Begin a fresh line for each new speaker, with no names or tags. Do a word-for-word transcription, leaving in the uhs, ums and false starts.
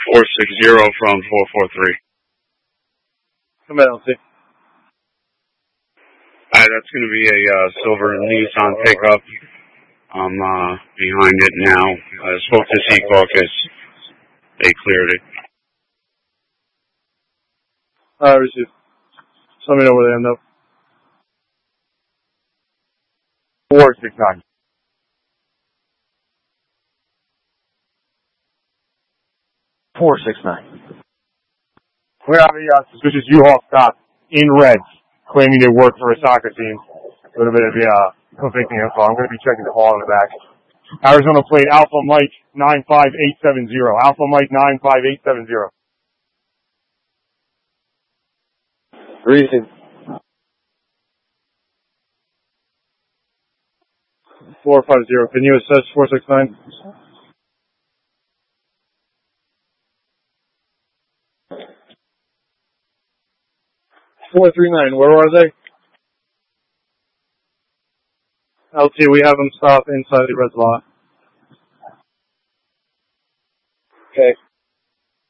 four six zero from four four three.
Come on, L C.
Alright, that's going to be a uh, silver Nissan pickup. I'm uh, behind it now. I spoke to Sea Caucus. They cleared it.
Alright, receive. Just let me know where they end up. four six nine. four six nine. We have a uh, suspicious U-Haul stop in red, claiming they work for a soccer team. A little bit of the uh, conflicting info. I'm going to be checking the call in the back. Arizona plate Alpha Mike nine five eight seven zero. Alpha Mike nine five eight seven zero. Recent. four five zero. Can you assess four six nine? four three nine. Where are they? L T, we have them stop inside the red lot. Okay.